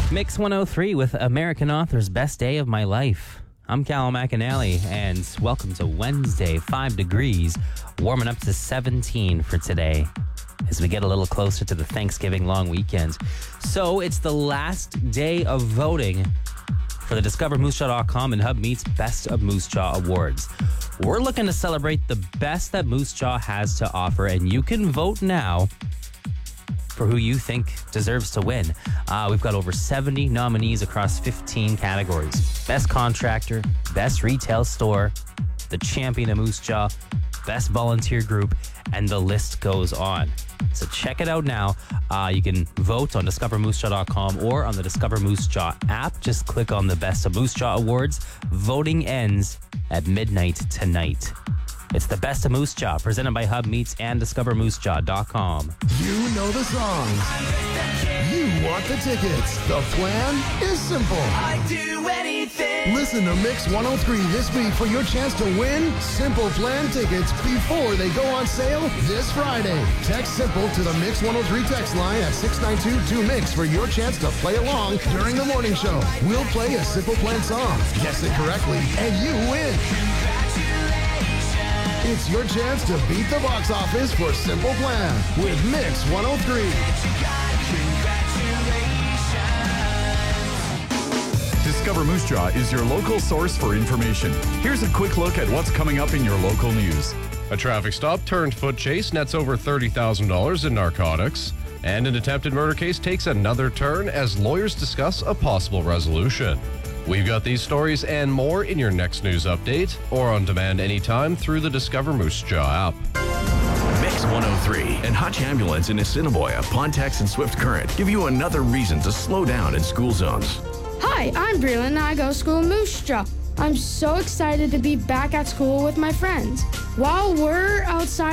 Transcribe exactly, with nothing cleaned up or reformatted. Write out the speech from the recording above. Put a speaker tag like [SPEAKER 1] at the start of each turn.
[SPEAKER 1] Mix one oh three with American Author's Best Day of My Life. I'm Callum McAnally, and welcome to Wednesday, five degrees, warming up to seventeen for today as we get a little closer to the Thanksgiving long weekend. So it's the last day of voting for the discover moose jaw dot com and Hub Meat's Best of Moose Jaw Awards. We're looking to celebrate the best that Moose Jaw has to offer, and you can vote now for who you think deserves to win. Uh, we've got over seventy nominees across fifteen categories. Best contractor, best retail store, the champion of Moose Jaw, best volunteer group, and the list goes on. So check it out now. Uh, you can vote on discover moose jaw dot com or on the Discover Moose Jaw app. Just click on the Best of Moose Jaw Awards. Voting ends at midnight tonight. It's the Best of Moose Jaw, presented by Hub Meats and discover moose jaw dot com.
[SPEAKER 2] You know the songs. You want the tickets. The plan is simple.
[SPEAKER 3] I'd do anything.
[SPEAKER 2] Listen to Mix one oh three this week for your chance to win Simple Plan tickets before they go on sale this Friday. Text Simple to the Mix one oh three text line at six nine two two mix for your chance to play along during the morning show. We'll play a Simple Plan song, guess it correctly, and you win. It's your chance to beat the box office for Simple Plan with Mix one oh three.
[SPEAKER 4] Discover Moose Jaw is your local source for information. Here's a quick look at what's coming up in your local news.
[SPEAKER 5] A traffic stop turned foot chase nets over thirty thousand dollars in narcotics. And an attempted murder case takes another turn as lawyers discuss a possible resolution. We've got these stories and more in your next news update or on demand anytime through the Discover Moose Jaw app.
[SPEAKER 6] Mix one oh three and Hutch Ambulance in Assiniboia, Pontex, and Swift Current give you another reason to slow down in school zones.
[SPEAKER 7] Hi, I'm Breland and I go to school in Moose Jaw. I'm so excited to be back at school with my friends. While we're outside